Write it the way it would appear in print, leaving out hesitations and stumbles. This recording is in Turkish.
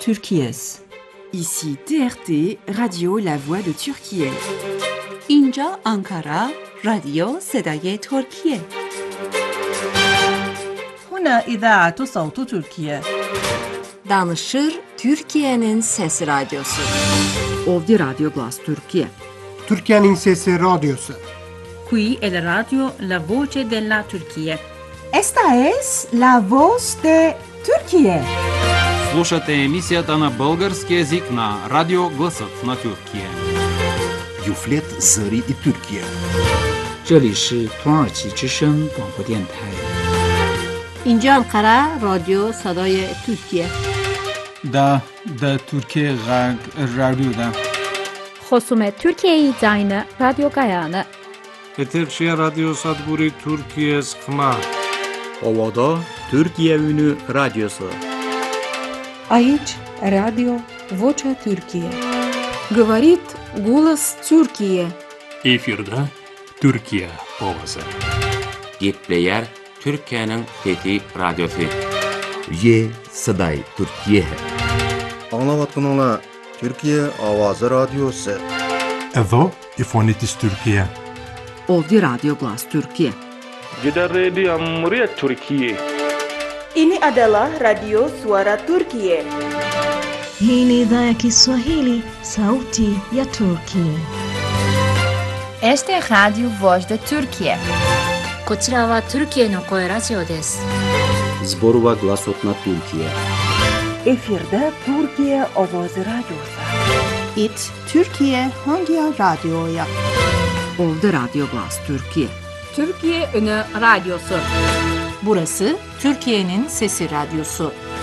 Türkiye's. Ici TRT, Radio La Voix de Türkiye. اینجا آنکارا، رادیو صدای ترکیه. هنا إذاعة صوت تركيا. Danışır Türkiye'nin Sesi Radyosu. Ovdje Radio Glas Türkiye. Türkiye'nin Sesi Radyosu. Qui è la radio La Voce della Turchia. Esta es la voz de Turquía. Слушате емисията на български език на Радио Гласът на Тюркия. Юфлет Зари и Türkiye. 这里是土耳其之声广播电台。 اینجا انقره رادیو صدای ترکیه. دا Türkiye Radyo'da. خصوم ترکیه زاین رادیو گایانه. Eterşehir Radyo Sadburi Türkiye Skma. Ovada Türkiye Ünü Radyosu. Aici Radio Vocea Türkiye. Говорит голос Türkiye. Efirde Türkiye Ovası. Gitleyer Türkiye'nin fethi radyosu. Ye Saday Türkiye. Anlavatkanlar Türkiye Avazı Radyosu. Evo İfonitis Türkiye. Ovdje Radio Glas Türkiye. Gidan Radio Muryat Türkiye. Ini adalah Radio Suara Turkiye. Hii ni idhaa ya Kiswahili, Sauti ya Turkiye. Este es Radio Voz de Turkiye. こちらはトルキエの声ラジオです。 Zborova Glasot na Türkiye. Efirde Türkiye Ovazı Radyosu. It Türkiye Hangi Radyo'ya? Ovdje Radio Glas Türkiye. Türkiye Ünü Radyosu. Burası Türkiye'nin Sesi Radyosu.